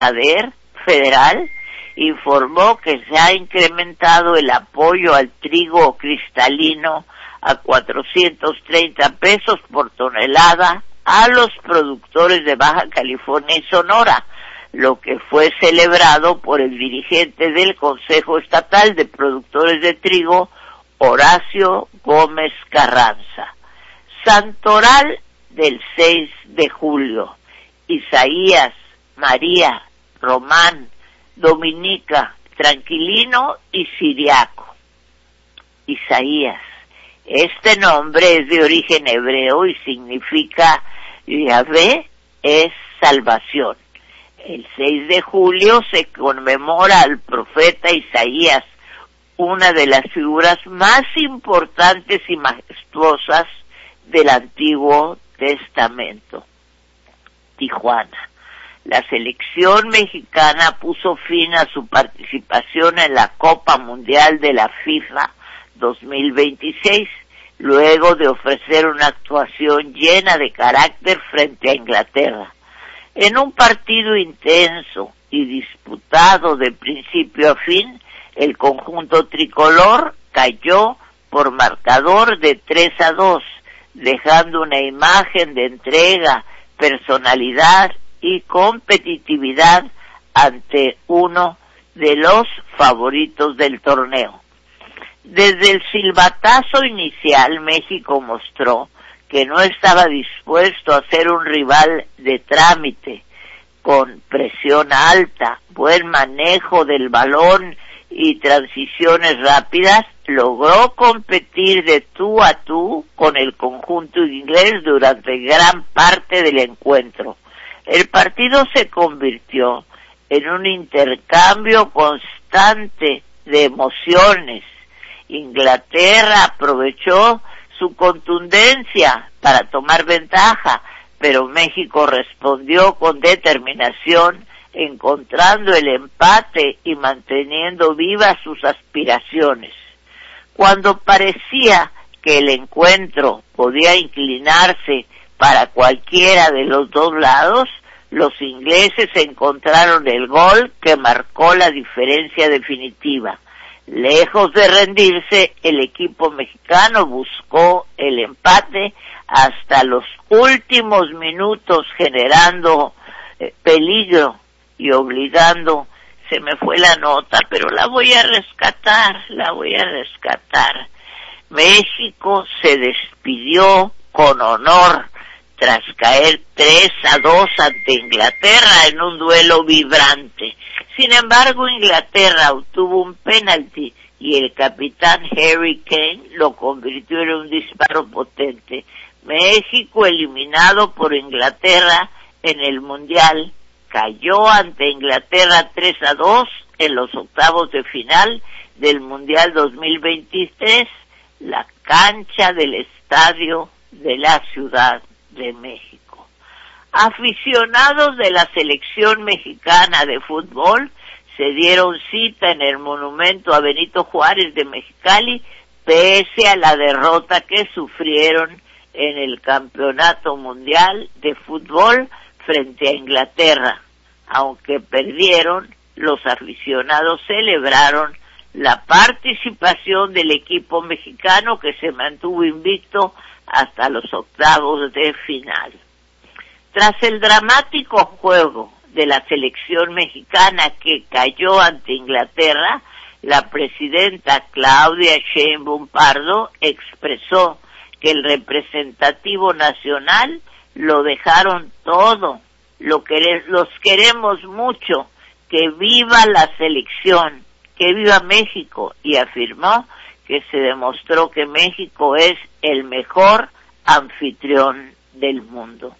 Mercader Federal informó que se ha incrementado el apoyo al trigo cristalino a 430 pesos por tonelada a los productores de Baja California y Sonora, lo que fue celebrado por el dirigente del Consejo Estatal de Productores de Trigo, Horacio Gómez Carranza. Santoral del 6 de julio, Isaías, María, Román, Dominica, Tranquilino y Siriaco. Isaías. Este nombre es de origen hebreo y significa Yahvé es salvación. El 6 de julio se conmemora al profeta Isaías, una de las figuras más importantes y majestuosas del Antiguo Testamento. Tijuana. La selección mexicana puso fin a su participación en la Copa Mundial de la FIFA 2026, luego de ofrecer una actuación llena de carácter frente a Inglaterra. En un partido intenso y disputado de principio a fin, el conjunto tricolor cayó por marcador de 3-2, dejando una imagen de entrega, personalidad y competitividad ante uno de los favoritos del torneo. Desde el silbatazo inicial, México mostró que no estaba dispuesto a ser un rival de trámite, con presión alta, buen manejo del balón y transiciones rápidas, logró competir de tú a tú con el conjunto inglés durante gran parte del encuentro. El partido se convirtió en un intercambio constante de emociones. Inglaterra aprovechó su contundencia para tomar ventaja, pero México respondió con determinación, encontrando el empate y manteniendo vivas sus aspiraciones. Cuando parecía que el encuentro podía inclinarse para cualquiera de los dos lados, los ingleses encontraron el gol que marcó la diferencia definitiva. Lejos de rendirse, el equipo mexicano buscó el empate hasta los últimos minutos, generando peligro y obligando. Se me fue la nota, pero la voy a rescatar. México se despidió con honor tras caer 3-2 ante Inglaterra en un duelo vibrante. Sin embargo, Inglaterra obtuvo un penalti y el capitán Harry Kane lo convirtió en un disparo potente. México, eliminado por Inglaterra en el Mundial, cayó ante Inglaterra 3-2 en los octavos de final del Mundial 2023, la cancha del Estadio de la Ciudad de México. Aficionados de la selección mexicana de fútbol se dieron cita en el monumento a Benito Juárez de Mexicali, pese a la derrota que sufrieron en el Campeonato Mundial de Fútbol frente a Inglaterra. Aunque perdieron, los aficionados celebraron la participación del equipo mexicano, que se mantuvo invicto hasta los octavos de final. Tras el dramático juego de la selección mexicana que cayó ante Inglaterra, la presidenta Claudia Sheinbaum Pardo expresó que el representativo nacional lo dejaron todo, los queremos mucho, que viva la selección, que viva México, y afirmó que se demostró que México es el mejor anfitrión del mundo.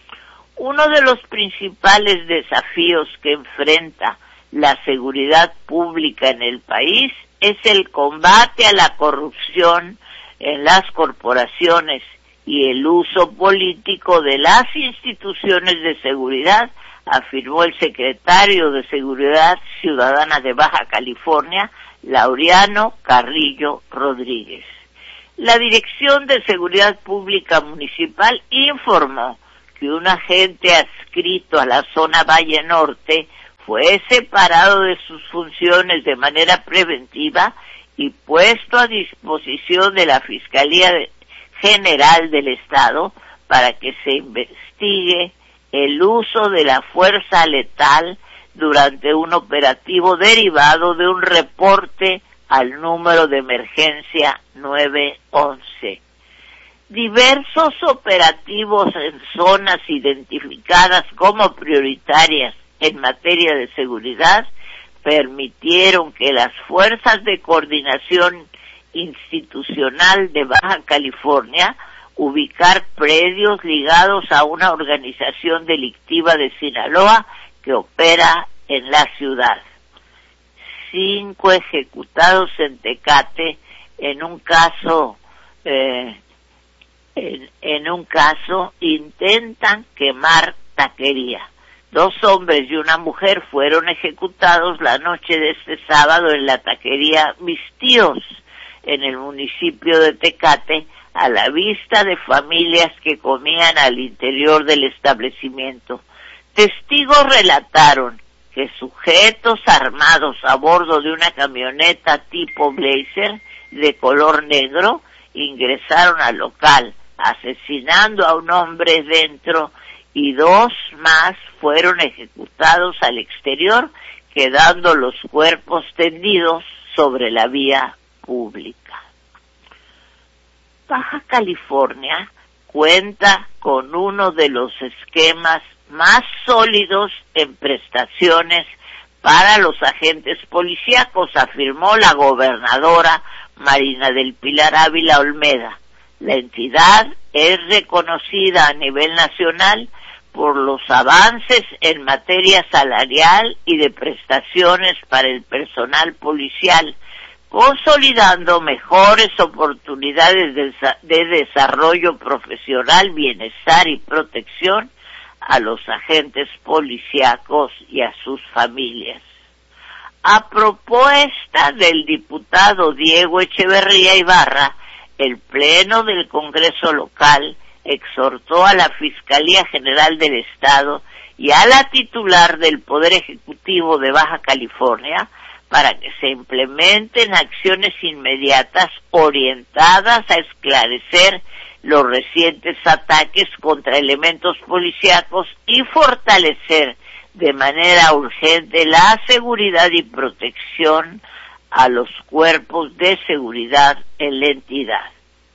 Uno de los principales desafíos que enfrenta la seguridad pública en el país es el combate a la corrupción en las corporaciones y el uso político de las instituciones de seguridad, afirmó el secretario de Seguridad Ciudadana de Baja California, Laureano Carrillo Rodríguez. La Dirección de Seguridad Pública Municipal informó que un agente adscrito a la zona Valle Norte fue separado de sus funciones de manera preventiva y puesto a disposición de la Fiscalía General del Estado para que se investigue el uso de la fuerza letal durante un operativo derivado de un reporte al número de emergencia 911. Diversos operativos en zonas identificadas como prioritarias en materia de seguridad permitieron que las fuerzas de coordinación institucional de Baja California ubicar predios ligados a una organización delictiva de Sinaloa que opera en la ciudad. 5 ejecutados en Tecate en un caso intentan quemar taquería. 2 hombres y una mujer fueron ejecutados la noche de este sábado en la taquería Mis Tíos, en el municipio de Tecate, a la vista de familias que comían al interior del establecimiento. Testigos relataron que sujetos armados a bordo de una camioneta tipo Blazer de color negro ingresaron al local, asesinando a un hombre dentro, y 2 más fueron ejecutados al exterior, quedando los cuerpos tendidos sobre la vía pública. Baja California cuenta con uno de los esquemas más sólidos en prestaciones para los agentes policíacos, afirmó la gobernadora Marina del Pilar Ávila Olmeda. La entidad es reconocida a nivel nacional por los avances en materia salarial y de prestaciones para el personal policial, consolidando mejores oportunidades de desarrollo profesional, bienestar y protección a los agentes policíacos y a sus familias. A propuesta del diputado Diego Echeverría Ibarra, el Pleno del Congreso local exhortó a la Fiscalía General del Estado y a la titular del Poder Ejecutivo de Baja California para que se implementen acciones inmediatas orientadas a esclarecer los recientes ataques contra elementos policíacos y fortalecer de manera urgente la seguridad y protección a los cuerpos de seguridad en la entidad.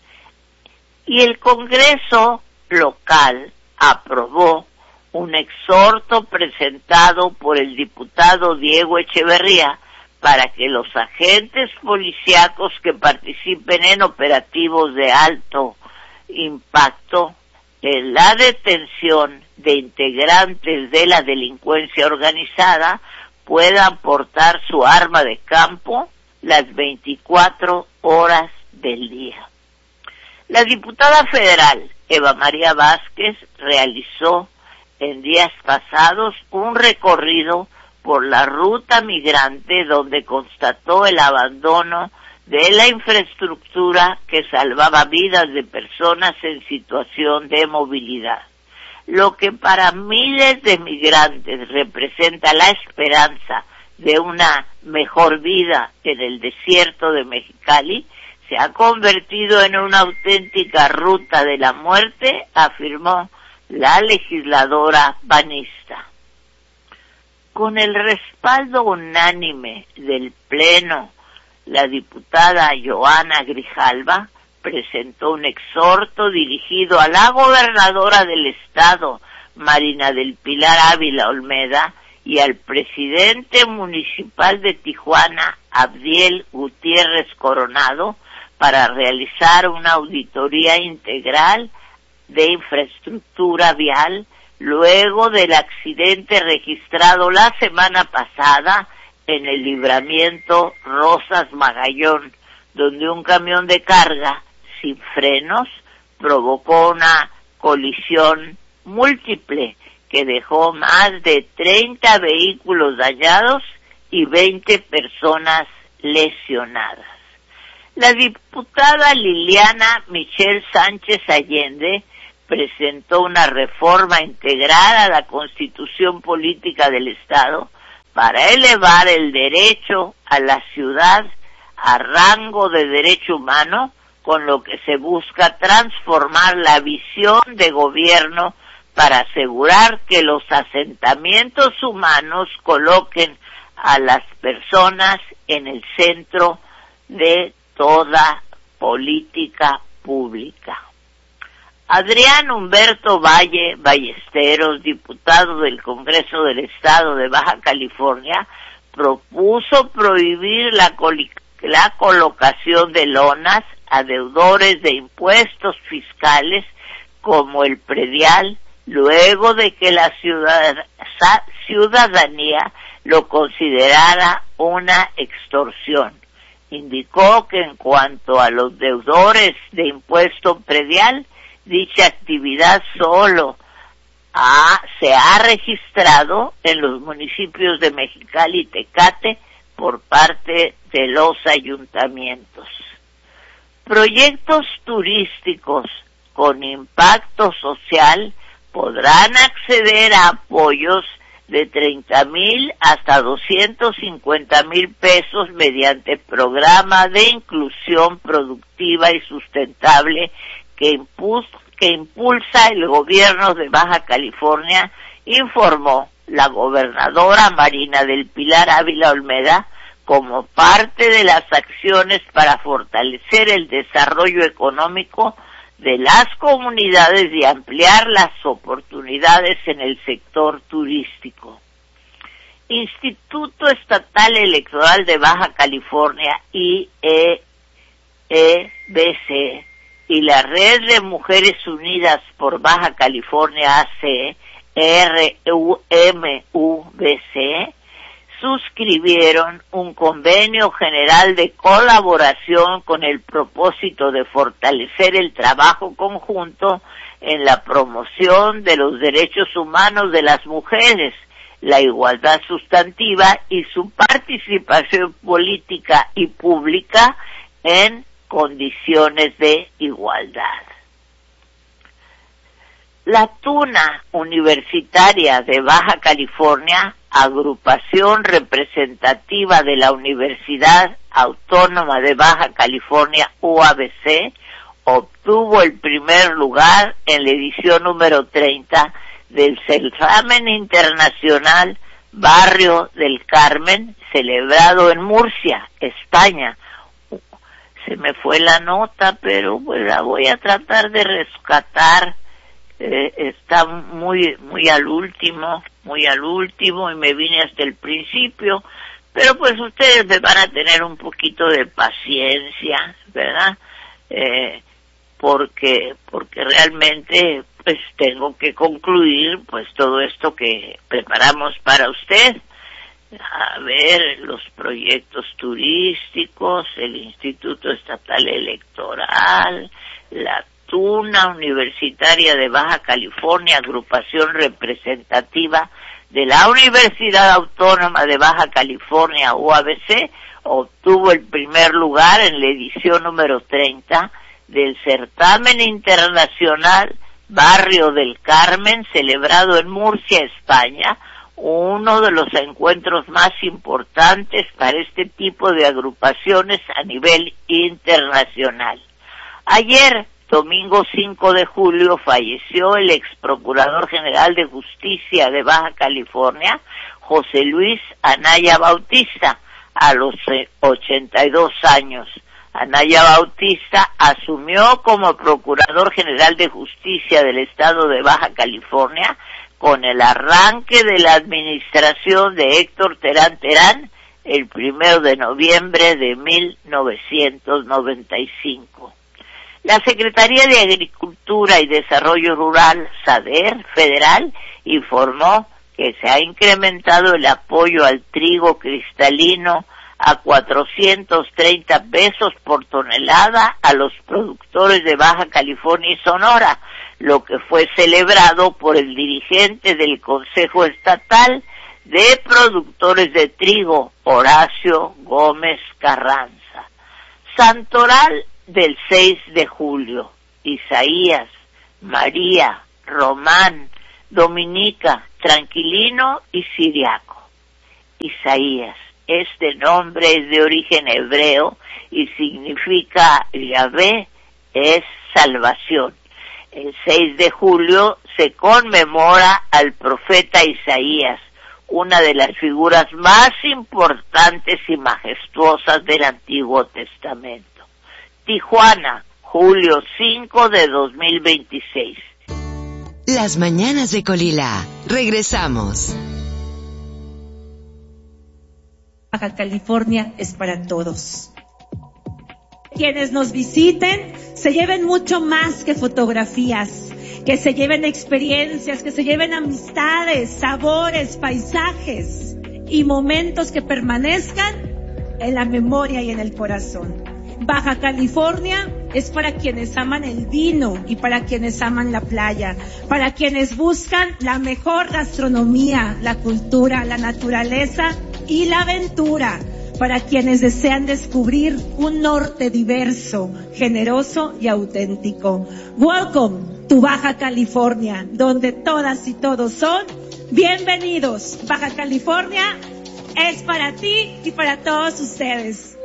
Y el Congreso local aprobó un exhorto presentado por el diputado Diego Echeverría para que los agentes policíacos que participen en operativos de alto impacto en la detención de integrantes de la delincuencia organizada puedan portar su arma de campo las 24 horas del día. La diputada federal Eva María Vázquez realizó en días pasados un recorrido por la ruta migrante donde constató el abandono de la infraestructura que salvaba vidas de personas en situación de movilidad. Lo que para miles de migrantes representa la esperanza de una mejor vida en el desierto de Mexicali, se ha convertido en una auténtica ruta de la muerte, afirmó la legisladora panista. Con el respaldo unánime del Pleno, la diputada Joana Grijalva presentó un exhorto dirigido a la gobernadora del estado, Marina del Pilar Ávila Olmeda, y al presidente municipal de Tijuana, Abdiel Gutiérrez Coronado, para realizar una auditoría integral de infraestructura vial luego del accidente registrado la semana pasada en el libramiento Rosas Magallón, donde un camión de carga sin frenos provocó una colisión múltiple que dejó más de 30 vehículos dañados y 20 personas lesionadas. La diputada Liliana Michelle Sánchez Allende presentó una reforma integral a la Constitución Política del Estado para elevar el derecho a la ciudad a rango de derecho humano, con lo que se busca transformar la visión de gobierno para asegurar que los asentamientos humanos coloquen a las personas en el centro de toda política pública. Adrián Humberto Valle Ballesteros, diputado del Congreso del Estado de Baja California, propuso prohibir la colocación de lonas a deudores de impuestos fiscales como el predial, luego de que la ciudadanía lo considerara una extorsión. Indicó que en cuanto a los deudores de impuesto predial, dicha actividad solo se ha registrado en los municipios de Mexicali y Tecate por parte de los ayuntamientos. Proyectos turísticos con impacto social podrán acceder a apoyos de 30,000 hasta 250,000 pesos mediante programa de inclusión productiva y sustentable que impulsa el gobierno de Baja California, informó la gobernadora Marina del Pilar Ávila Olmeda, como parte de las acciones para fortalecer el desarrollo económico de las comunidades y ampliar las oportunidades en el sector turístico. Instituto Estatal Electoral de Baja California, IEBC, y la Red de Mujeres Unidas por Baja California, AC, RUMUBC, suscribieron un convenio general de colaboración con el propósito de fortalecer el trabajo conjunto en la promoción de los derechos humanos de las mujeres, la igualdad sustantiva y su participación política y pública en condiciones de igualdad. La Tuna Universitaria de Baja California, agrupación representativa de la Universidad Autónoma de Baja California, UABC, obtuvo el primer lugar en la edición número 30 del certamen internacional Barrio del Carmen, celebrado en Murcia, España. Se me fue la nota, pero pues la voy a tratar de rescatar. Está muy al último y me vine hasta el principio, pero pues ustedes me van a tener un poquito de paciencia, ¿verdad? Porque realmente pues tengo que concluir pues todo esto que preparamos para usted. A ver, los proyectos turísticos, el Instituto Estatal Electoral, la Tuna Universitaria de Baja California, agrupación representativa de la Universidad Autónoma de Baja California, UABC, obtuvo el primer lugar en la edición número 30 del certamen internacional Barrio del Carmen, celebrado en Murcia, España, uno de los encuentros más importantes para este tipo de agrupaciones a nivel internacional. Ayer, domingo 5 de julio, falleció el ex procurador general de justicia de Baja California, José Luis Anaya Bautista, a los 82 años. Anaya Bautista asumió como procurador general de justicia del estado de Baja California con el arranque de la administración de Héctor Terán Terán el 1 de noviembre de 1995. La Secretaría de Agricultura y Desarrollo Rural, SADER, federal, informó que se ha incrementado el apoyo al trigo cristalino a 430 pesos por tonelada a los productores de Baja California y Sonora, lo que fue celebrado por el dirigente del Consejo Estatal de Productores de Trigo, Horacio Gómez Carranza. Santoral del 6 de julio, Isaías, María, Román, Dominica, Tranquilino y Siriaco. Isaías. Este nombre es de origen hebreo y significa Yahvé es salvación. El 6 de julio se conmemora al profeta Isaías, una de las figuras más importantes y majestuosas del Antiguo Testamento. Tijuana, julio 5 de 2026. Las mañanas de Colila. Regresamos. Baja California es para todos. Quienes nos visiten se lleven mucho más que fotografías, que se lleven experiencias, que se lleven amistades, sabores, paisajes y momentos que permanezcan en la memoria y en el corazón. Baja California es para quienes aman el vino y para quienes aman la playa, para quienes buscan la mejor gastronomía, la cultura, la naturaleza y la aventura, para quienes desean descubrir un norte diverso, generoso y auténtico. Welcome to Baja California, donde todas y todos son bienvenidos. Baja California es para ti y para todos ustedes.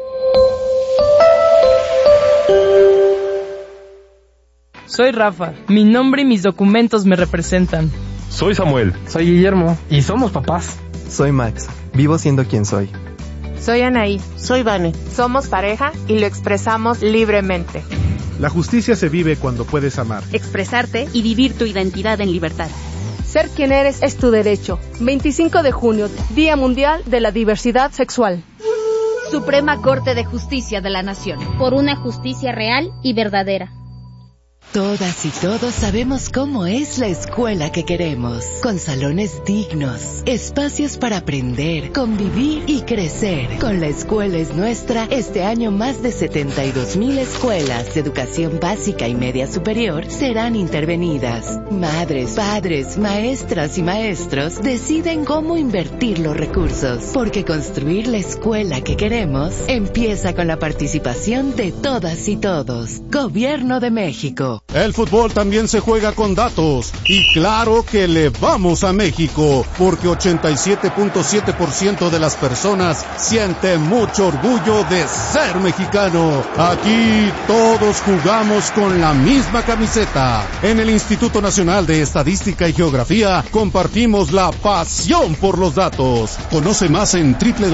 Soy Rafa, mi nombre y mis documentos me representan. Soy Samuel. Soy Guillermo y somos papás. Soy Max, vivo siendo quien soy. Soy Anaí. Soy Vane. Somos pareja y lo expresamos libremente. La justicia se vive cuando puedes amar, expresarte y vivir tu identidad en libertad. Ser quien eres es tu derecho. 25 de junio, Día Mundial de la Diversidad Sexual. Suprema Corte de Justicia de la Nación. Por una justicia real y verdadera. Todas y todos sabemos cómo es la escuela que queremos, con salones dignos, espacios para aprender, convivir y crecer. Con La Escuela es Nuestra, este año más de 72,000 escuelas de educación básica y media superior serán intervenidas. Madres, padres, maestras y maestros deciden cómo invertir los recursos, porque construir la escuela que queremos empieza con la participación de todas y todos. Gobierno de México. El fútbol también se juega con datos y claro que le vamos a México porque 87.7% de las personas sienten mucho orgullo de ser mexicano. Aquí todos jugamos con la misma camiseta. En el Instituto Nacional de Estadística y Geografía compartimos la pasión por los datos. Conoce más en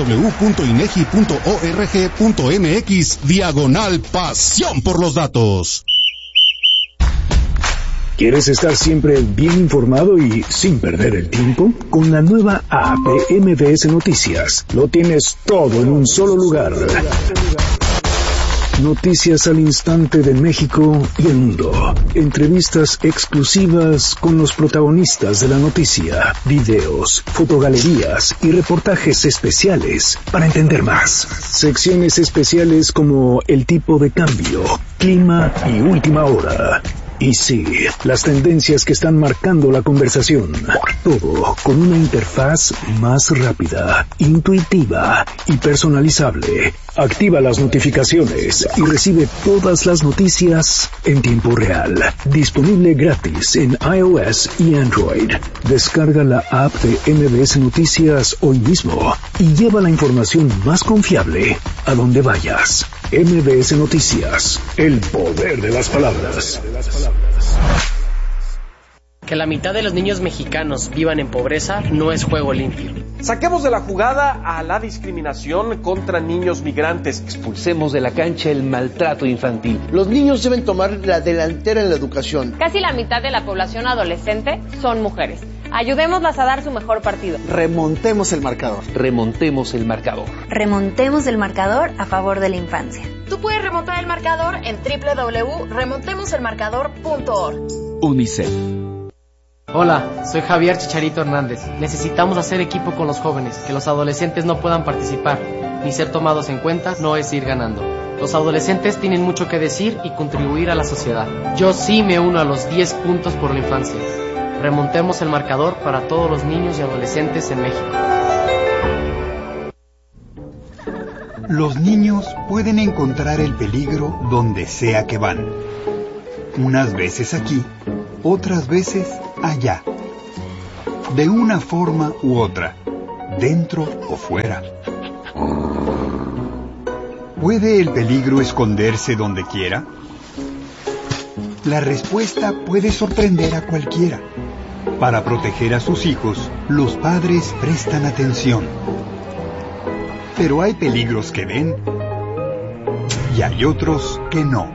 www.inegi.org.mx/pasión por los datos. ¿Quieres estar siempre bien informado y sin perder el tiempo? Con la nueva app de MBS Noticias, lo tienes todo en un solo lugar. Noticias al instante de México y el mundo. Entrevistas exclusivas con los protagonistas de la noticia. Videos, fotogalerías y reportajes especiales para entender más. Secciones especiales como el tipo de cambio, clima y última hora. Y sí, las tendencias que están marcando la conversación. Todo con una interfaz más rápida, intuitiva y personalizable. Activa las notificaciones y recibe todas las noticias en tiempo real. Disponible gratis en iOS y Android. Descarga la app de MBS Noticias hoy mismo y lleva la información más confiable a donde vayas. MBS Noticias, el poder de las palabras. Que la mitad de los niños mexicanos vivan en pobreza no es juego limpio. Saquemos de la jugada a la discriminación contra niños migrantes. Expulsemos de la cancha el maltrato infantil. Los niños deben tomar la delantera en la educación. Casi la mitad de la población adolescente son mujeres. Ayudémoslas a dar su mejor partido. Remontemos el marcador. Remontemos el marcador. Remontemos el marcador a favor de la infancia. Tú puedes remontar el marcador en www.remontemoselmarcador.org. UNICEF. Hola, soy Javier Chicharito Hernández. Necesitamos hacer equipo con los jóvenes, que los adolescentes no puedan participar, ni ser tomados en cuenta no es ir ganando. Los adolescentes tienen mucho que decir y contribuir a la sociedad. Yo sí me uno a los 10 puntos por la infancia. Remontemos el marcador para todos los niños y adolescentes en México. Los niños pueden encontrar el peligro donde sea que van. Unas veces aquí, otras veces allá. De una forma u otra, dentro o fuera. ¿Puede el peligro esconderse donde quiera? La respuesta puede sorprender a cualquiera. Para proteger a sus hijos, los padres prestan atención. Pero hay peligros que ven y hay otros que no.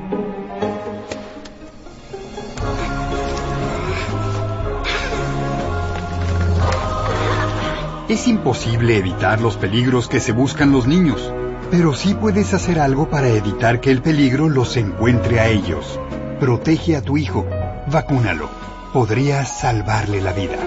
Es imposible evitar los peligros que se buscan los niños, pero sí puedes hacer algo para evitar que el peligro los encuentre a ellos. Protege a tu hijo, vacúnalo. Podrías salvarle la vida.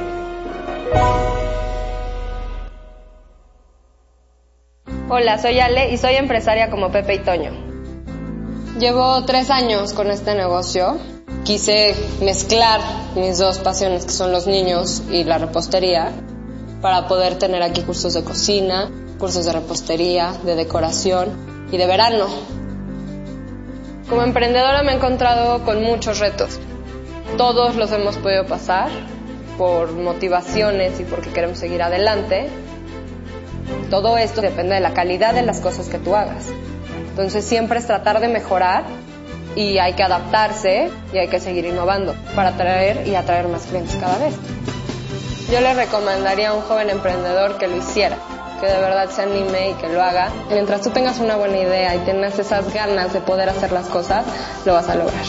Hola, soy Ale y soy empresaria como Pepe y Toño. Llevo 3 años con este negocio. Quise mezclar mis dos pasiones, que son los niños y la repostería, para poder tener aquí cursos de cocina, cursos de repostería, de decoración y de verano. Como emprendedora me he encontrado con muchos retos. Todos los hemos podido pasar por motivaciones y porque queremos seguir adelante. Todo esto depende de la calidad de las cosas que tú hagas. Entonces siempre es tratar de mejorar y hay que adaptarse y hay que seguir innovando para atraer y atraer más clientes cada vez. Yo le recomendaría a un joven emprendedor que lo hiciera, que de verdad se anime y que lo haga. Mientras tú tengas una buena idea y tengas esas ganas de poder hacer las cosas, lo vas a lograr.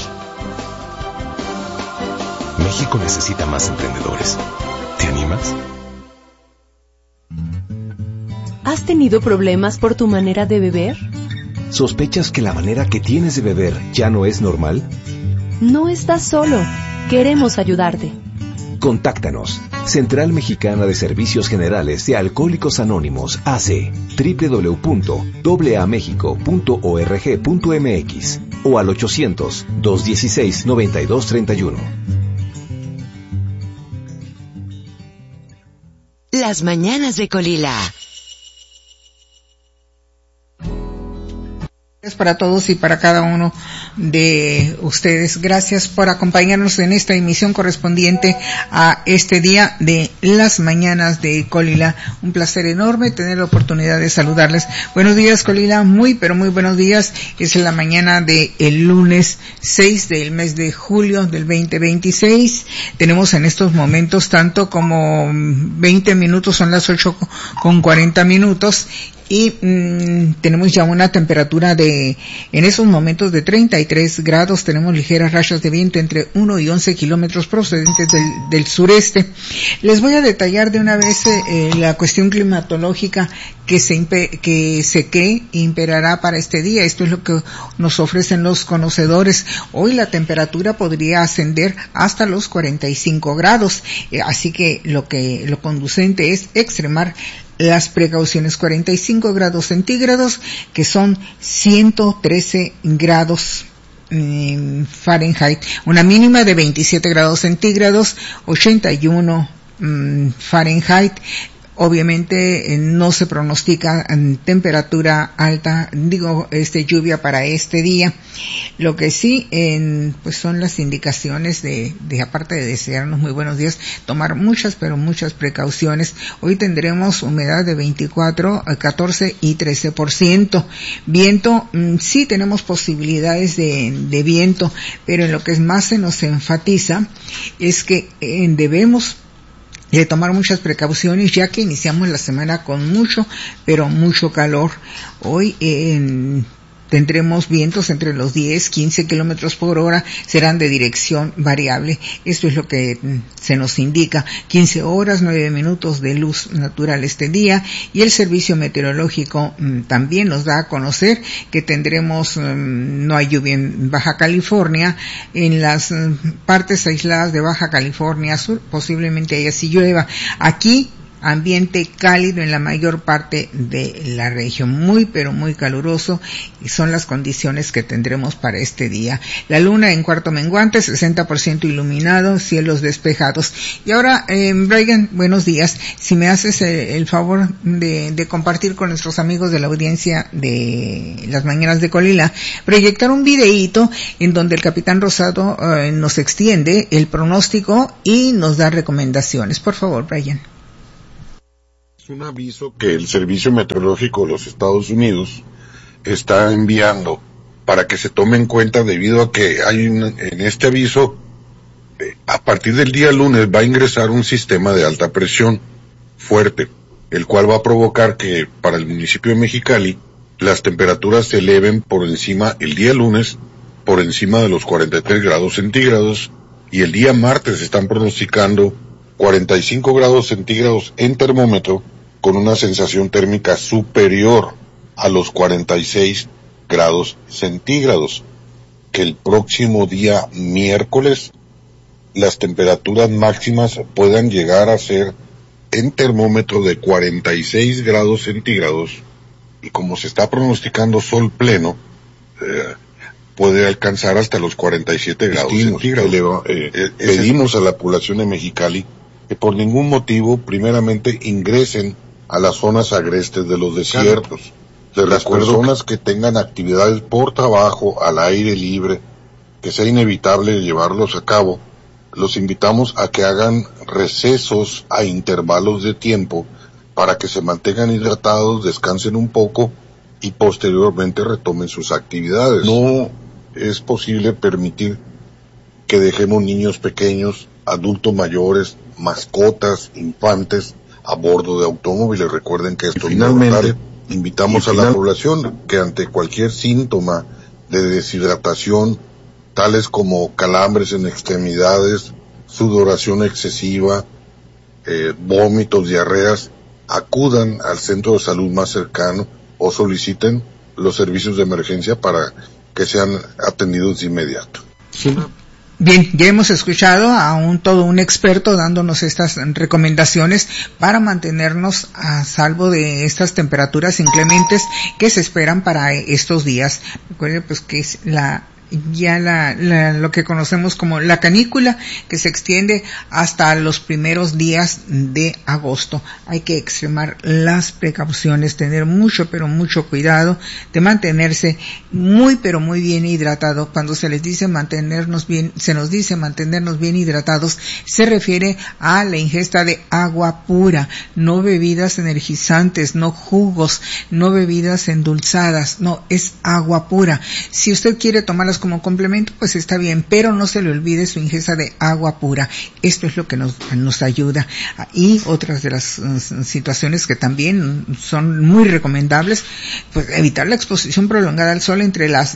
México necesita más emprendedores. ¿Te animas? ¿Has tenido problemas por tu manera de beber? ¿Sospechas que la manera que tienes de beber ya no es normal? No estás solo. Queremos ayudarte. Contáctanos. Central Mexicana de Servicios Generales de Alcohólicos Anónimos, AC, www.aamexico.org.mx o al 800-216-9231. Las mañanas de Colila. Para todos y para cada uno de ustedes. Gracias por acompañarnos en esta emisión correspondiente a este día de las mañanas de Colila. Un placer enorme tener la oportunidad de saludarles. Buenos días, Colila, pero muy buenos días. Es la mañana del lunes 6 del mes de julio del 2026. Tenemos en estos momentos tanto como 20 minutos, son las 8:40 y tenemos ya una temperatura en esos momentos de 33 grados. Tenemos ligeras rachas de viento entre 1 y 11 kilómetros procedentes del sureste. Les voy a detallar de una vez la cuestión climatológica que se cree imperará para este día. Esto es lo que nos ofrecen los conocedores. Hoy la temperatura podría ascender hasta los 45 grados, así que lo conducente es extremar las precauciones. 45 grados centígrados, que son 113 grados Fahrenheit, una mínima de 27 grados centígrados, 81 Fahrenheit. Obviamente no se pronostica temperatura alta, lluvia para este día. Lo que sí, pues son las indicaciones de aparte de desearnos muy buenos días, tomar muchas precauciones. Hoy tendremos humedad de 24, 14 y 13%. Viento, sí tenemos posibilidades de viento, pero en lo que más se nos enfatiza es que debemos de tomar muchas precauciones, ya que iniciamos la semana con mucho calor. Hoy tendremos vientos entre los 10, 15 kilómetros por hora, serán de dirección variable. Esto es lo que se nos indica. 15 horas, 9 minutos de luz natural este día, y el servicio meteorológico también nos da a conocer que tendremos, no hay lluvia en Baja California, en las partes aisladas de Baja California Sur, posiblemente haya sí llueva. Aquí, ambiente cálido en la mayor parte de la región, muy caluroso, y son las condiciones que tendremos para este día. La luna en cuarto menguante, 60% iluminado, cielos despejados. Y ahora, Brian, buenos días. Si me haces el favor de compartir con nuestros amigos de la audiencia de las mañanas de Colila, proyectar un videíto en donde el capitán Rosado nos extiende el pronóstico y nos da recomendaciones. Por favor, Brian. Es un aviso que el Servicio Meteorológico de los Estados Unidos está enviando para que se tome en cuenta, debido a que hay en este aviso, a partir del día lunes va a ingresar un sistema de alta presión fuerte, el cual va a provocar que para el municipio de Mexicali las temperaturas se eleven por encima, el día lunes, por encima de los 43 grados centígrados, y el día martes están pronosticando 45 grados centígrados en termómetro, con una sensación térmica superior a los 46 grados centígrados. Que el próximo día miércoles las temperaturas máximas puedan llegar a ser en termómetro de 46 grados centígrados, y como se está pronosticando sol pleno, puede alcanzar hasta los 47 grados centígrados. Pedimos a la población de Mexicali que por ningún motivo, primeramente, ingresen a las zonas agrestes de los desiertos. De las personas que tengan actividades por trabajo, al aire libre, que sea inevitable llevarlos a cabo, los invitamos a que hagan recesos a intervalos de tiempo para que se mantengan hidratados, descansen un poco y posteriormente retomen sus actividades. No es posible permitir que dejemos niños pequeños, adultos mayores, mascotas, infantes a bordo de automóviles. Recuerden que esto finalmente invitamos a la población que ante cualquier síntoma de deshidratación, tales como calambres en extremidades, sudoración excesiva, vómitos, diarreas, acudan al centro de salud más cercano o soliciten los servicios de emergencia para que sean atendidos de inmediato. Sí. Bien, ya hemos escuchado a todo un experto dándonos estas recomendaciones para mantenernos a salvo de estas temperaturas inclementes que se esperan para estos días. Recuerden pues que es lo que conocemos como la canícula, que se extiende hasta los primeros días de agosto. Hay que extremar las precauciones, tener mucho, pero mucho cuidado de mantenerse muy, pero muy bien hidratado. Cuando se les dice se nos dice mantenernos bien hidratados, se refiere a la ingesta de agua pura, no bebidas energizantes, no jugos, no bebidas endulzadas, no, es agua pura. Si usted quiere tomarlas como complemento, pues está bien, pero no se le olvide su ingesta de agua pura. Esto es lo que nos ayuda. Y otras de las situaciones que también son muy recomendables, pues evitar la exposición prolongada al sol entre las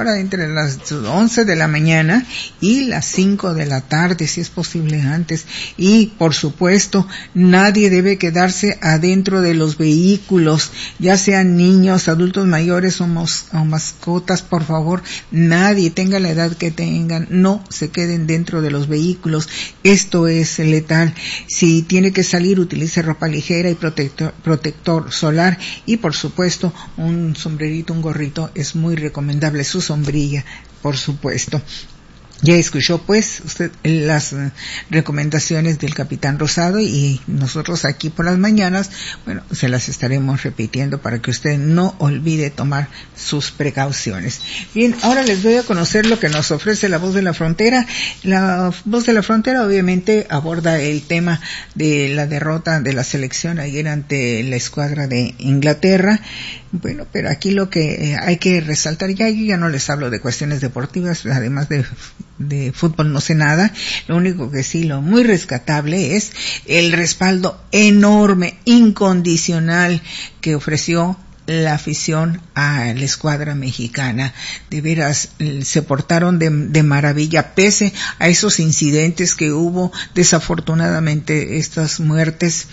11 de la mañana y las 5 de la tarde, si es posible antes. Y por supuesto, nadie debe quedarse adentro de los vehículos, ya sean niños, adultos mayores o mascotas, por favor, nadie, tenga la edad que tengan, no se queden dentro de los vehículos. Esto es letal. Si tiene que salir, utilice ropa ligera y protector solar, y por supuesto un sombrerito, un gorrito es muy recomendable, su sombrilla, por supuesto. Ya escuchó pues usted las recomendaciones del capitán Rosado, y nosotros aquí por las mañanas, bueno, se las estaremos repitiendo para que usted no olvide tomar sus precauciones. Bien, ahora les doy a conocer lo que nos ofrece La Voz de la Frontera. La Voz de la Frontera obviamente aborda el tema de la derrota de la selección ayer ante la escuadra de Inglaterra. Bueno, pero aquí lo que hay que resaltar, yo ya no les hablo de cuestiones deportivas, además de fútbol no sé nada. Lo único que sí, lo muy rescatable es el respaldo enorme, incondicional que ofreció la afición a la escuadra mexicana. De veras, se portaron de maravilla, pese a esos incidentes que hubo, desafortunadamente estas muertes,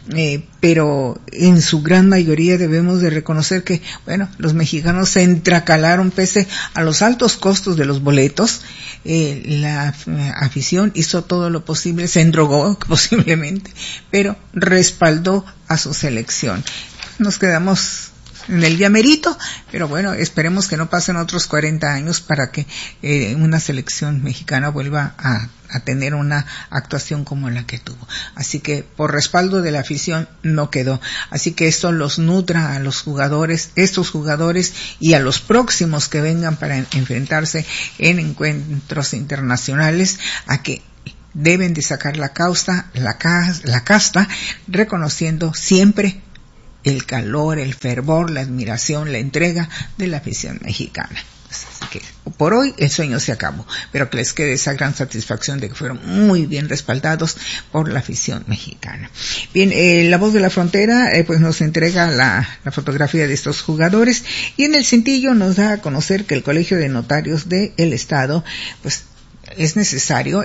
pero en su gran mayoría debemos de reconocer que, bueno, los mexicanos se entracalaron pese a los altos costos de los boletos. La afición hizo todo lo posible, se endrogó posiblemente, pero respaldó a su selección. Nos quedamos en el llamerito, pero bueno, esperemos que no pasen otros 40 años para que una selección mexicana vuelva a tener una actuación como la que tuvo. Así que por respaldo de la afición no quedó. Así que esto los nutra a los jugadores, estos jugadores, y a los próximos que vengan para enfrentarse en encuentros internacionales, a que deben de sacar la casta, reconociendo siempre el calor, el fervor, la admiración, la entrega de la afición mexicana. Así que por hoy el sueño se acabó, pero que les quede esa gran satisfacción de que fueron muy bien respaldados por la afición mexicana. Bien, La Voz de la Frontera pues nos entrega la fotografía de estos jugadores, y en el cintillo nos da a conocer que el Colegio de Notarios del Estado pues es necesario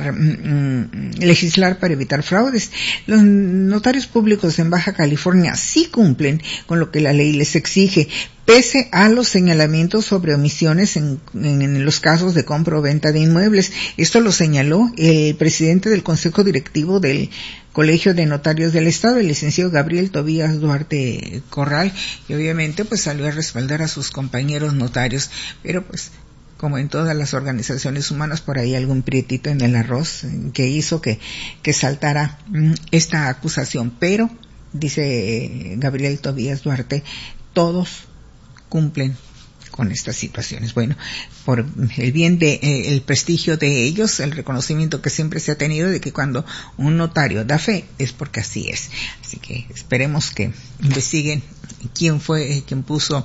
legislar para evitar fraudes. Los notarios públicos en Baja California sí cumplen con lo que la ley les exige, pese a los señalamientos sobre omisiones en los casos de compra o venta de inmuebles. Esto lo señaló el presidente del Consejo Directivo del Colegio de Notarios del Estado, el licenciado Gabriel Tobías Duarte Corral, y obviamente pues salió a respaldar a sus compañeros notarios, pero pues como en todas las organizaciones humanas, por ahí algún prietito en el arroz que hizo que saltara esta acusación. Pero, dice Gabriel Tobías Duarte, todos cumplen con estas situaciones. Bueno, por el bien de el prestigio de ellos, el reconocimiento que siempre se ha tenido de que cuando un notario da fe es porque así es. Así que esperemos que investiguen quién fue quien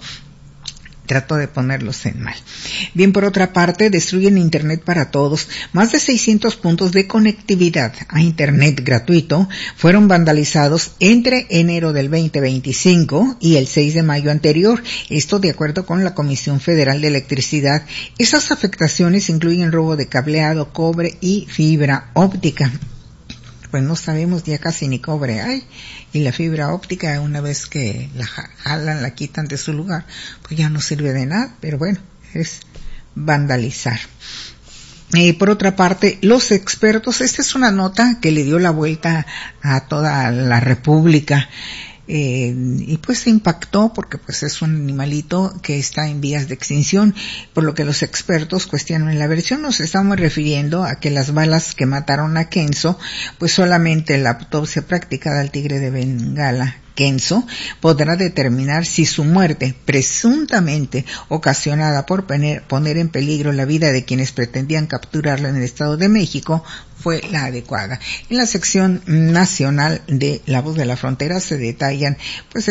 trató de ponerlos en mal. Bien, por otra parte, destruyen Internet para todos. Más de 600 puntos de conectividad a Internet gratuito fueron vandalizados entre enero del 2025 y el 6 de mayo anterior. Esto de acuerdo con la Comisión Federal de Electricidad. Esas afectaciones incluyen robo de cableado, cobre y fibra óptica. Pues no sabemos, ya casi ni cobre hay, y la fibra óptica, una vez que la jalan, la quitan de su lugar, pues ya no sirve de nada, pero bueno, es vandalizar. Por otra parte, los expertos, esta es una nota que le dio la vuelta a toda la República, y pues se impactó porque pues es un animalito que está en vías de extinción, por lo que los expertos cuestionan en la versión. Nos estamos refiriendo a que las balas que mataron a Kenzo, pues solamente la autopsia practicada al tigre de Bengala Kenzo podrá determinar si su muerte, presuntamente ocasionada por poner en peligro la vida de quienes pretendían capturarlo en el Estado de México, fue la adecuada. En la sección nacional de La Voz de la Frontera se detallan pues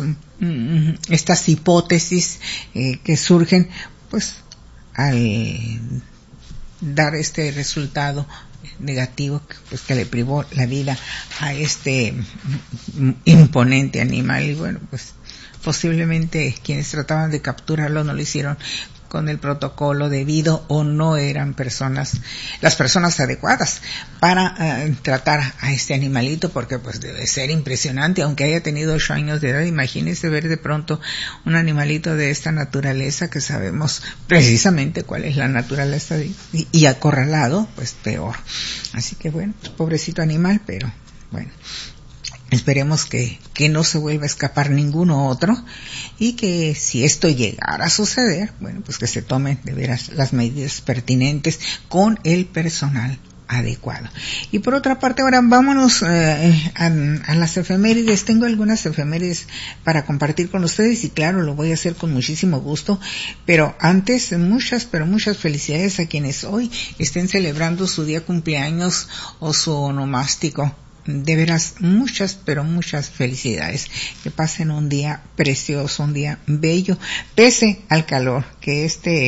estas hipótesis que surgen pues al dar este resultado negativo pues que le privó la vida a este imponente animal. Y bueno, pues posiblemente quienes trataban de capturarlo no lo hicieron con el protocolo debido o no eran las personas adecuadas para tratar a este animalito, porque pues debe ser impresionante, aunque haya tenido 8 años de edad. Imagínese ver de pronto un animalito de esta naturaleza, que sabemos precisamente cuál es la naturaleza y acorralado, pues peor. Así que bueno, pues, pobrecito animal, pero bueno, esperemos que no se vuelva a escapar ninguno otro, y que si esto llegara a suceder, bueno, pues que se tomen de veras las medidas pertinentes con el personal adecuado. Y por otra parte, ahora vámonos a las efemérides. Tengo algunas efemérides para compartir con ustedes, y claro, lo voy a hacer con muchísimo gusto, pero antes muchas felicidades a quienes hoy estén celebrando su día cumpleaños o su onomástico. De veras, muchas felicidades. Que pasen un día precioso, un día bello, pese al calor, que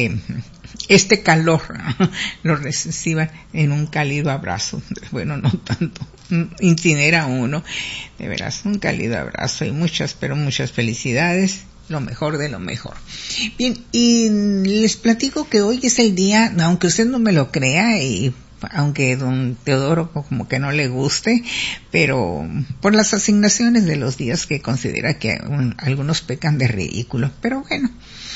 este calor lo reciban en un cálido abrazo. Bueno, no tanto, incinera uno. De veras, un cálido abrazo y muchas felicidades. Lo mejor de lo mejor. Bien, y les platico que hoy es el día, aunque usted no me lo crea, y aunque don Teodoro como que no le guste, pero por las asignaciones de los días que considera que algunos pecan de ridículo. Pero bueno,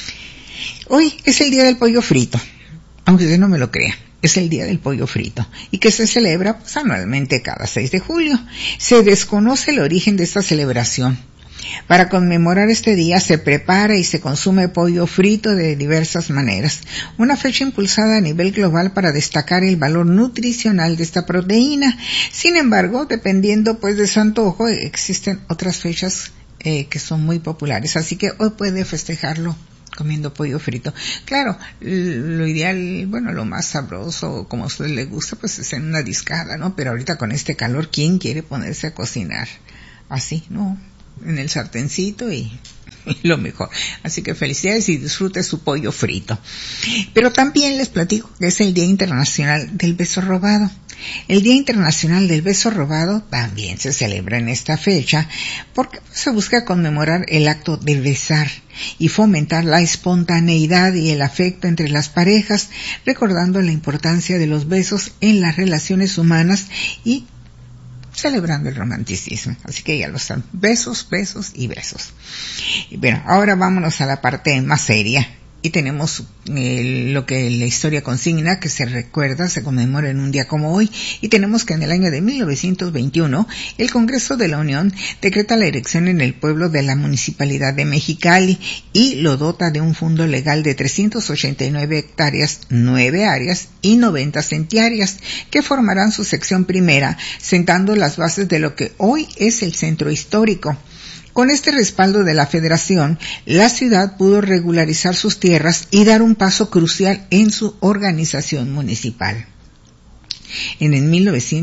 hoy es el día del pollo frito, aunque usted no me lo crea. Es el día del pollo frito, y que se celebra pues anualmente cada 6 de julio. Se desconoce el origen de esta celebración. Para conmemorar este día se prepara y se consume pollo frito de diversas maneras, una fecha impulsada a nivel global para destacar el valor nutricional de esta proteína. Sin embargo, dependiendo pues de su antojo, existen otras fechas que son muy populares, así que hoy puede festejarlo comiendo pollo frito. Claro, lo ideal, bueno, lo más sabroso, como a usted le gusta, pues es en una discada, ¿no? Pero ahorita con este calor, ¿quién quiere ponerse a cocinar así, no? En el sartencito y lo mejor. Así que felicidades y disfrute su pollo frito. Pero también les platico que es el Día Internacional del Beso Robado. El Día Internacional del Beso Robado también se celebra en esta fecha porque se busca conmemorar el acto de besar y fomentar la espontaneidad y el afecto entre las parejas, recordando la importancia de los besos en las relaciones humanas y celebrando el romanticismo. Así que ya lo saben, besos, besos y besos. Y bueno, ahora vámonos a la parte más seria. Y tenemos lo que la historia consigna, que se recuerda, se conmemora en un día como hoy. Y tenemos que en el año de 1921, el Congreso de la Unión decreta la erección en el pueblo de la Municipalidad de Mexicali y lo dota de un fondo legal de 389 hectáreas, 9 áreas y 90 centiáreas, que formarán su sección primera, sentando las bases de lo que hoy es el centro histórico. Con este respaldo de la Federación, la ciudad pudo regularizar sus tierras y dar un paso crucial en su organización municipal. En el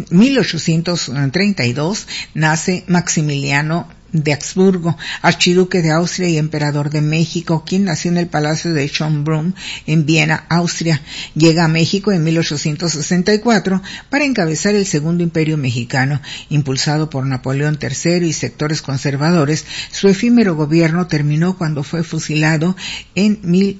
1832 nace Maximiliano de Habsburgo, archiduque de Austria y emperador de México, quien nació en el Palacio de Schönbrunn en Viena, Austria. Llega a México en 1864 para encabezar el Segundo Imperio Mexicano. Impulsado por Napoleón III y sectores conservadores, su efímero gobierno terminó cuando fue fusilado en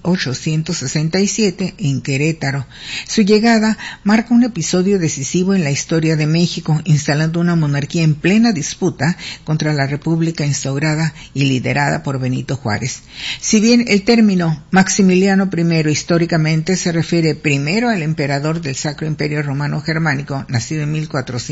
1867 en Querétaro. Su llegada marca un episodio decisivo en la historia de México, instalando una monarquía en plena disputa contra la República instaurada y liderada por Benito Juárez. Si bien el término Maximiliano I históricamente se refiere primero al emperador del Sacro Imperio Romano Germánico, nacido en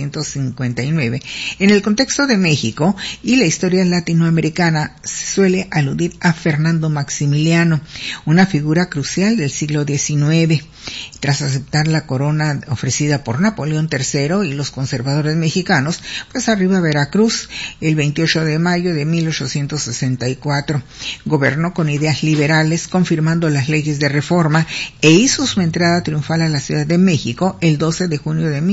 1459, en el contexto de México y la historia latinoamericana se suele aludir a Fernando Maximiliano, una figura crucial del siglo XIX. Tras aceptar la corona ofrecida por Napoleón III y los conservadores mexicanos, pues arriba a Veracruz el 28 de mayo de 1864. Gobernó con ideas liberales, confirmando las leyes de reforma, e hizo su entrada triunfal a la Ciudad de México el 12 de junio de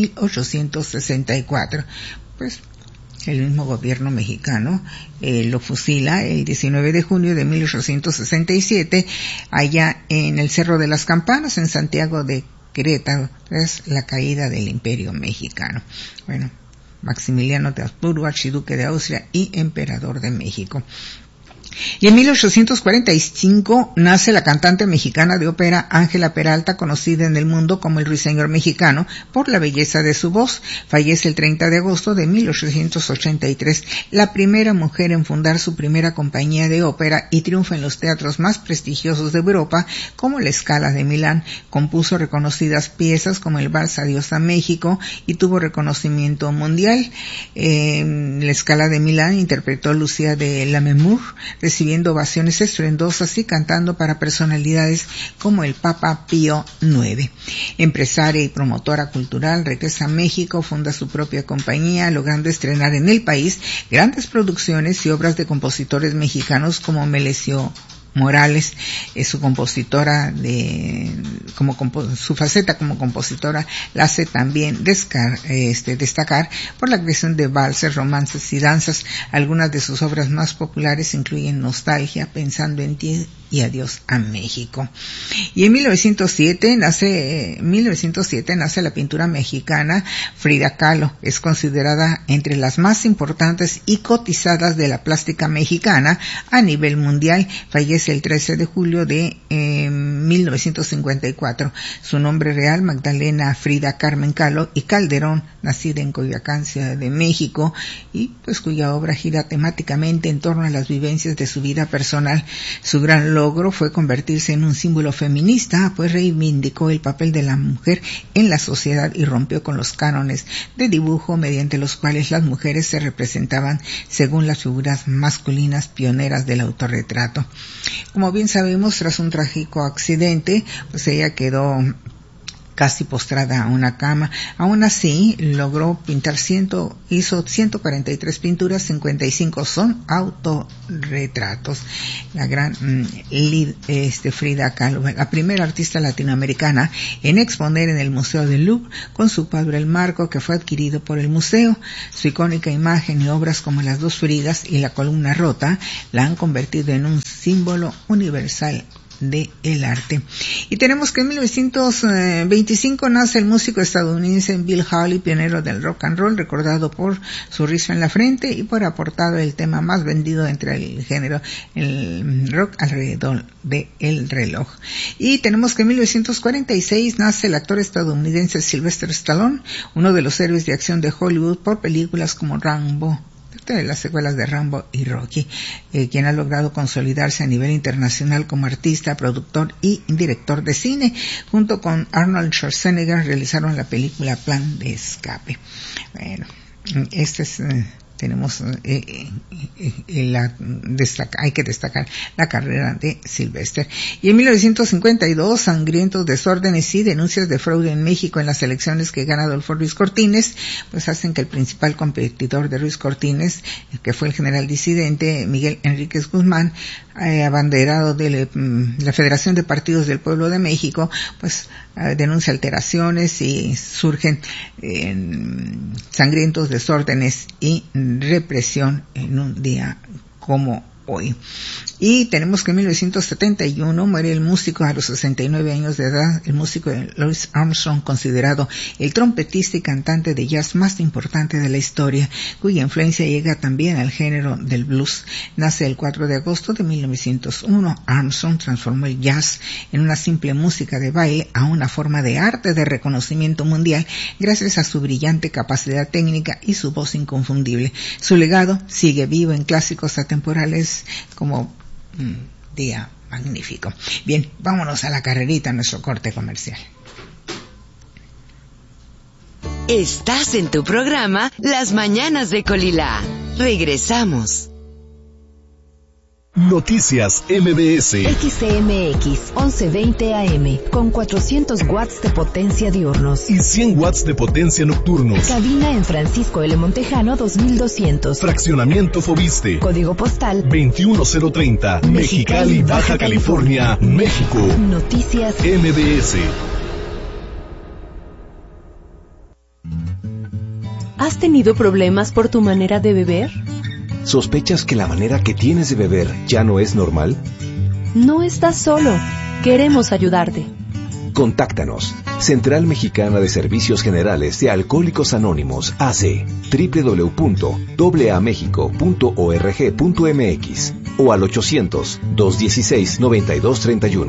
1864. Pues el mismo gobierno mexicano lo fusila el 19 de junio de 1867 allá en el Cerro de las Campanas, en Santiago de Querétaro. Es la caída del Imperio Mexicano. Bueno, Maximiliano de Habsburgo, archiduque de Austria y emperador de México. Y en 1845 nace la cantante mexicana de ópera Ángela Peralta, conocida en el mundo como el Ruiseñor mexicano por la belleza de su voz. Fallece el 30 de agosto de 1883, la primera mujer en fundar su primera compañía de ópera, y triunfa en los teatros más prestigiosos de Europa, como la Scala de Milán. Compuso reconocidas piezas como el Vals Adiós a México y tuvo reconocimiento mundial. La Scala de Milán interpretó Lucía de Lammermoor, recibiendo ovaciones estruendosas y cantando para personalidades como el Papa Pío IX. Empresaria y promotora cultural, regresa a México, funda su propia compañía, logrando estrenar en el país grandes producciones y obras de compositores mexicanos como Melesio Morales. Su compositora su faceta como compositora la hace también destacar por la creación de valses, romances y danzas. Algunas de sus obras más populares incluyen Nostalgia, Pensando en ti y Adiós a México. Y en 1907 nace la pintura mexicana Frida Kahlo. Es considerada entre las más importantes y cotizadas de la plástica mexicana a nivel mundial. Fallece el 13 de julio de 1954. Su nombre real, Magdalena Frida Carmen Kahlo y Calderón, nacida en Coyoacán, Ciudad de México, y pues cuya obra gira temáticamente en torno a las vivencias de su vida personal. Su gran logro fue convertirse en un símbolo feminista, pues reivindicó el papel de la mujer en la sociedad y rompió con los cánones de dibujo mediante los cuales las mujeres se representaban según las figuras masculinas pioneras del autorretrato. Como bien sabemos, tras un trágico accidente, pues ella quedó casi postrada a una cama. Aún así, logró pintar hizo 143 pinturas, 55 son autorretratos. La gran Frida Kahlo, la primera artista latinoamericana en exponer en el Museo del Louvre con su cuadro El Marco, que fue adquirido por el museo. Su icónica imagen y obras como las dos Fridas y la columna rota la han convertido en un símbolo universal de el arte. Y tenemos que en 1925 nace el músico estadounidense Bill Haley, pionero del rock and roll, recordado por su rizo en la frente y por aportar el tema más vendido entre el género, el rock alrededor de el reloj. Y tenemos que en 1946 nace el actor estadounidense Sylvester Stallone, uno de los héroes de acción de Hollywood por películas como Rambo, de las secuelas de Rambo y Rocky, quien ha logrado consolidarse a nivel internacional como artista, productor y director de cine. Junto con Arnold Schwarzenegger realizaron la película Plan de Escape. Bueno, tenemos hay que destacar la carrera de Sylvester. Y en 1952, sangrientos desórdenes y denuncias de fraude en México en las elecciones que gana Adolfo Ruiz Cortines, pues hacen que el principal competidor de Ruiz Cortines, que fue el general disidente Miguel Enríquez Guzmán, abanderado de la Federación de Partidos del Pueblo de México, pues denuncia alteraciones y surgen sangrientos desórdenes y represión en un día como hoy. Y tenemos que en 1971 muere el músico a los 69 años de edad, el músico Louis Armstrong, considerado el trompetista y cantante de jazz más importante de la historia, cuya influencia llega también al género del blues. Nace el 4 de agosto de 1901. Armstrong transformó el jazz en una simple música de baile a una forma de arte de reconocimiento mundial gracias a su brillante capacidad técnica y su voz inconfundible. Su legado sigue vivo en clásicos atemporales como Día Magnífico. Bien, vámonos a la carrerita, a nuestro corte comercial. Estás en tu programa Las Mañanas de Colila. Regresamos. Noticias MBS. XCMX 1120 AM con 400 watts de potencia diurnos y 100 watts de potencia nocturnos. Cabina en Francisco L. Montejano 2200. Fraccionamiento Fobiste. Código postal 21030. Mexicali, Baja California, México. Noticias MBS. ¿Has tenido problemas por tu manera de beber? ¿Sospechas que la manera que tienes de beber ya no es normal? No estás solo. Queremos ayudarte. Contáctanos. Central Mexicana de Servicios Generales de Alcohólicos Anónimos, AC, www.amexico.org.mx o al 800-216-9231.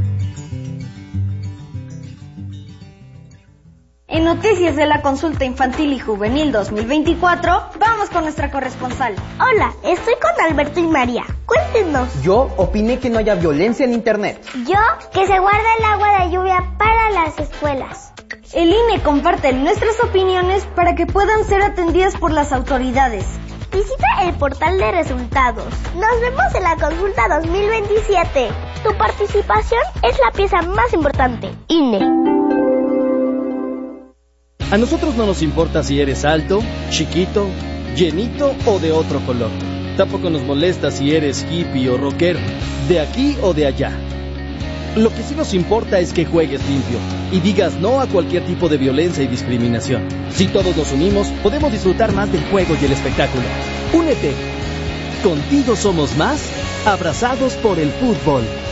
En Noticias de la Consulta Infantil y Juvenil 2024, vamos con nuestra corresponsal. Hola, estoy con Alberto y María. Cuéntenos. Yo opiné que no haya violencia en Internet. Yo, que se guarda el agua de lluvia para las escuelas. El INE comparte nuestras opiniones para que puedan ser atendidas por las autoridades. Visita el portal de resultados. Nos vemos en la consulta 2027. Tu participación es la pieza más importante. INE. A nosotros no nos importa si eres alto, chiquito, llenito o de otro color. Tampoco nos molesta si eres hippie o rockero, de aquí o de allá. Lo que sí nos importa es que juegues limpio y digas no a cualquier tipo de violencia y discriminación. Si todos nos unimos, podemos disfrutar más del juego y el espectáculo. Únete. Contigo somos más, abrazados por el fútbol.